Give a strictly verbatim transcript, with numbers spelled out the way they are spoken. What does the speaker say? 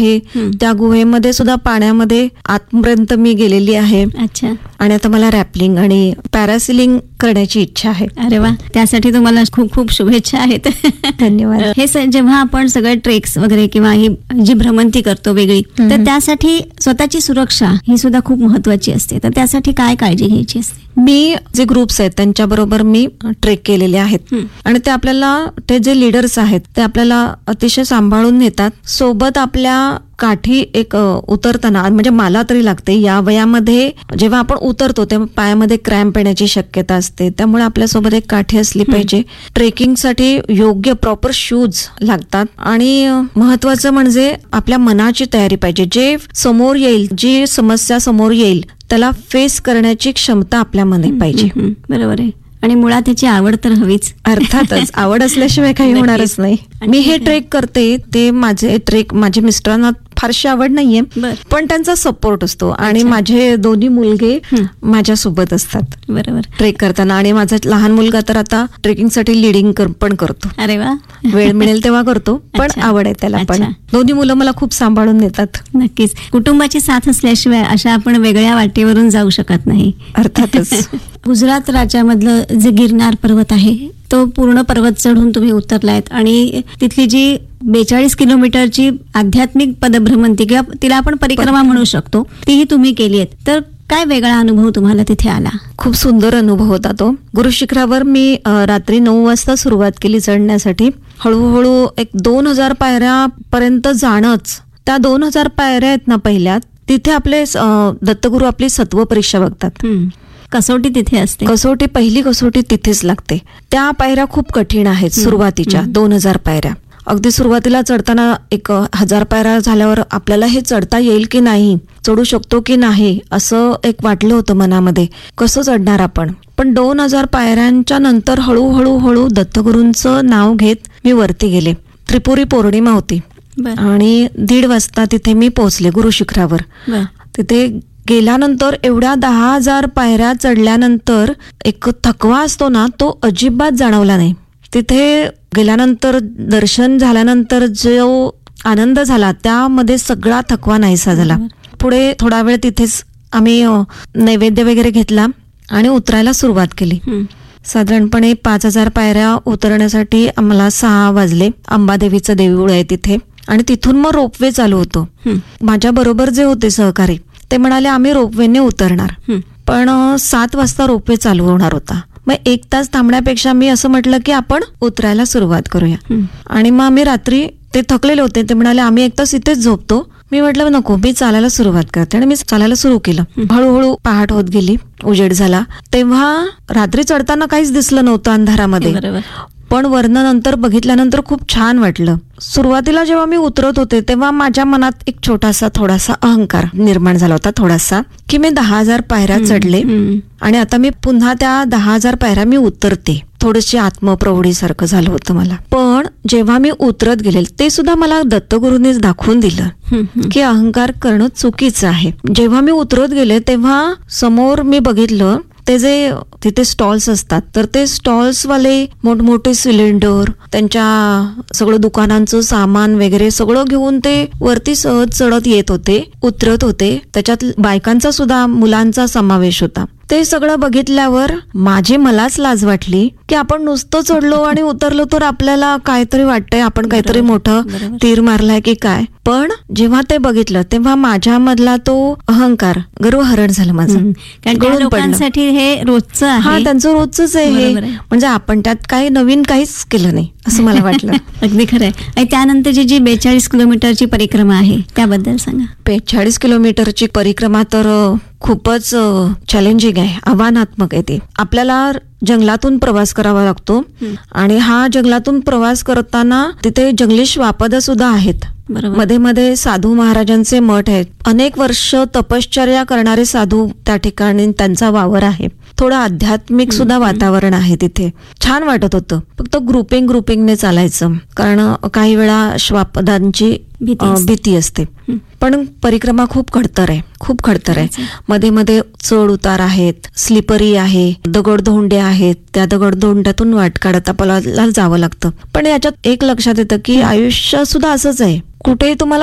हे त्या गुहेमध्ये सुद्धा पाण्यामध्ये आतपर्यंत मी गेलेली आहे. अच्छा. आणि आता मला रॅपलिंग आणि पॅरासिलिंग करण्याची इच्छा आहे. अरे वा, त्यासाठी तुम्हाला खूप खूप शुभेच्छा आहेत. धन्यवाद. हे जेव्हा आपण सगळे ट्रेक्स वगैरे किंवा ही जी भ्रमंती करतो वेगळी, तर त्यासाठी स्वतःची सुरक्षा ही सुद्धा खूप महत्वाची असते. तर त्यासाठी काय काळजी घ्यायची असते? मी जे ग्रुप्स आहेत त्यांच्याबरोबर मी ट्रेक केलेले आहेत आणि ते आपल्याला, ते जे लीडर्स आहेत ते आपल्याला अतिशय सांभाळून नेतात. सोबत आपल्या काठी एक उतरताना, म्हणजे मला तरी लागते या वयामध्ये जेव्हा आपण उतरतो तेव्हा पायामध्ये क्रॅम्प येण्याची शक्यता असते. त्यामुळे आपल्यासोबत एक काठी असली पाहिजे. ट्रेकिंगसाठी योग्य प्रॉपर शूज लागतात आणि महत्वाचं म्हणजे आपल्या मनाची तयारी पाहिजे. जे समोर येईल, जी समस्या समोर येईल त्याला फेस करण्याची क्षमता आपल्यामध्ये पाहिजे. बरोबर आहे. आणि मुळात त्याची आवड तर हवीच. अर्थातच आवड असल्याशिवाय काही होणारच नाही. मी हे ट्रेक करते ते माझे ट्रेक, माझ्या मिस्टरांना फारशी आवड नाहीये, पण त्यांचा सपोर्ट असतो आणि माझे दोन्ही मुलगे माझ्या सोबत असतात बरोबर ट्रेक करताना. आणि माझा लहान मुलगा तर आता ट्रेकिंगसाठी लिडिंग पण करतो. अरे वा, वेळ मिळेल तेव्हा करतो, पण आवड आहे त्याला. पण दोन्ही मुलं मला खूप सांभाळून नेतात. नक्कीच. कुटुंबाची साथ असल्याशिवाय अशा आपण वेगळ्या वाटेवरून जाऊ शकत नाही. अर्थातच. गुजरात राज्यामधलं जे गिरनार पर्वत आहे तो पूर्ण पर्वत चढून तुम्ही उतरलायत आणि तिथली जी बेचाळीस किलोमीटरची आध्यात्मिक पदभ्रमंती किंवा तिला आपण परिक्रमा म्हणू शकतो तीही तुम्ही केली आहे. तर काय वेगळा अनुभव तुम्हाला तिथे आला? खूप सुंदर अनुभव होता तो. गुरु शिखरावर मी रात्री नऊ वाजता सुरुवात केली चढण्यासाठी. हळूहळू एक दोन हजार पायऱ्यापर्यंत जाणंच. त्या दोन हजार पायऱ्या आहेत ना पहिल्या, तिथे आपले दत्तगुरु आपली सत्व परीक्षा बघतात. कसोटी तिथे असते. कसोटी, पहिली कसोटी तिथेच लागते. त्या पायऱ्या खूप कठीण आहेत सुरुवातीच्या दोन हजार पायऱ्या. अगदी सुरुवातीला चढताना एक हजार पायऱ्या झाल्यावर आपल्याला हे चढता येईल की नाही, चढू शकतो की नाही असं एक वाटलं होतं मनामध्ये, कसं चढणार आपण. पण दोन हजार पायऱ्यांच्या नंतर हळूहळू हळू दत्तगुरूंचं नाव घेत मी वरती गेले. त्रिपुरी पौर्णिमा होती आणि दीड वाजता तिथे मी पोहोचले गुरु शिखरावर. तिथे गेल्यानंतर एवढ्या दहा हजार पायऱ्या चढल्यानंतर एक थकवा असतो ना, तो अजिबात जाणवला नाही. तिथे गेल्यानंतर दर्शन झाल्यानंतर जो आनंद झाला त्यामध्ये सगळा थकवा नाहीसा झाला. पुढे थोडा वेळ तिथेच आम्ही नैवेद्य वगैरे घेतला आणि उतरायला सुरुवात केली. साधारणपणे पाच हजार पायऱ्या उतरण्यासाठी आम्हाला सहा वाजले. अंबादेवीचं देऊळ आहे तिथे आणि तिथून मग रोपवे चालू होतो. माझ्या बरोबर जे होते सहकारी ते म्हणाले आम्ही रोपवेने उतरणार, पण सात वाजता रोपवे चालू होणार होता. मग एक तास थांबण्यापेक्षा मी असं म्हटलं की आपण उतरायला सुरुवात करूया. आणि मग आम्ही रात्री, ते थकलेले होते, ते म्हणाले आम्ही एक तास इथेच झोपतो. मी म्हटलं नको, मी चालायला सुरुवात करते आणि मी चालायला सुरू केलं. हळूहळू पहाट होत गेली, उजेड झाला. तेव्हा रात्री चढताना काहीच दिसलं नव्हतं अंधारामध्ये, पण वर्ण नंतर बघितल्यानंतर खूप छान वाटलं. सुरुवातीला जेव्हा मी उतरत होते तेव्हा माझ्या मनात एक छोटासा थोडासा अहंकार निर्माण झाला होता, थोडासा, की मी दहा हजार पायऱ्या चढले आणि आता मी पुन्हा त्या दहा हजार पायऱ्या मी उतरते. थोडीशी आत्मप्रौढी सारखं झालं होतं मला. पण जेव्हा मी उतरत गेले ते सुद्धा मला दत्तगुरूंनीच दाखवून दिलं की अहंकार करणं चुकीचं आहे. जेव्हा मी उतरत गेले तेव्हा समोर मी बघितलं ते जे तिथे स्टॉल्स असतात, तर ते स्टॉल्स वाले मोठमोठे सिलेंडर, त्यांच्या सगळं दुकानांचं सामान वगैरे सगळं घेऊन ते वरती सहज चढत येत होते, उतरत होते. त्याच्यात बायकांचा सुद्धा, मुलांचा समावेश होता. ते सगळं बघितल्यावर माझी मलाच लाज वाटली की आपण नुसतं चढलो आणि उतरलो तर आपल्याला काहीतरी वाटतंय, आपण काहीतरी मोठं तीर मारलाय की काय. पण जेव्हा ते बघितलं तेव्हा माझ्या मधला तो अहंकार, गर्वहरण झालं माझं. लोकांसाठी हे रोजचं आहे. हा, त्यांचं रोजच आहे हे, म्हणजे आपण त्यात काही नवीन काहीच केलं नाही असं मला वाटलं. अगदी खरंय. आणि त्यानंतरची जी बेचाळीस किलोमीटरची परिक्रमा आहे त्याबद्दल सांगा. बेचाळीस किलोमीटरची परिक्रमा तर खूपच चॅलेंजिंग आहे, आव्हानात्मक आहे. ती आपल्याला जंगलातून प्रवास करावा लागतो आणि हा जंगलातून प्रवास करताना तिथे जंगली श्वापद सुद्धा आहेत. मध्ये मध्ये साधू महाराजांचे मठ आहेत. अनेक वर्ष तपश्चर्या करणारे साधू त्या ठिकाणी, त्यांचा वावर आहे. थोडं आध्यात्मिक सुद्धा वातावरण आहे तिथे. छान वाटत होतं. फक्त ग्रुपिंग ग्रुपिंगने चालायचं, कारण काही वेळा श्वापदांची भीती असते. पण परिक्रमा खूप खडतर आहे, खूप खडतर आहे. मध्ये मध्ये चढ उतार आहेत, स्लिपरी आहे, दगडधोंडे आहेत. त्या दगडधोंड्यातून वाट काढत आपल्याला जावं लागतं. पण याच्यात एक लक्षात येतं की आयुष्य सुद्धा असंच आहे. कुठेही तुम्हाला